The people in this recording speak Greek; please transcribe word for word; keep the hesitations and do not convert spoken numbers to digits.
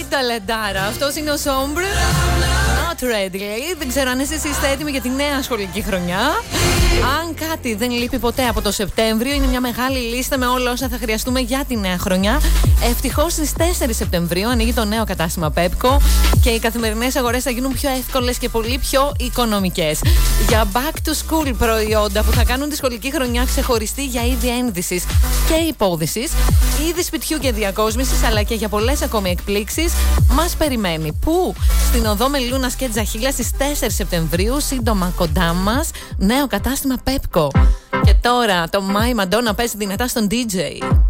ταλεντάρα. Αυτός είναι ο Σόμπρ. Not ready, λέει. Δεν ξέρω αν εσείς είστε έτοιμοι για τη νέα σχολική χρονιά. Αν κάτι δεν λείπει ποτέ από το Σεπτέμβριο, είναι μια μεγάλη λίστα με όλα όσα θα χρειαστούμε για τη νέα χρονιά. Ευτυχώς στις τέσσερις Σεπτεμβρίου ανοίγει το νέο κατάστημα Pepco και οι καθημερινές αγορές θα γίνουν πιο εύκολες και πολύ πιο οικονομικές. Για back to school προϊόντα που θα κάνουν τη σχολική χρονιά ξεχωριστή για είδη ένδυσης και υπόδυσης, είδη σπιτιού και διακόσμησης, αλλά και για πολλές ακόμη εκπλήξεις, μας περιμένει. Πού? Στην οδό Μελούνας και Τζαχίλα στις τέσσερις Σεπτεμβρίου, σύντομα κοντά μας, νέο κατάστημα Pepco. Και τώρα το My Madonna παίζει δυνατά στον ντι τζέι.